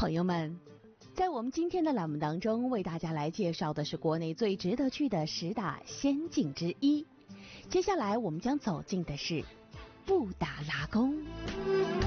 朋友们，在我们今天的栏目当中，为大家来介绍的是国内最值得去的10大仙境之一。接下来我们将走进的是布达拉宫。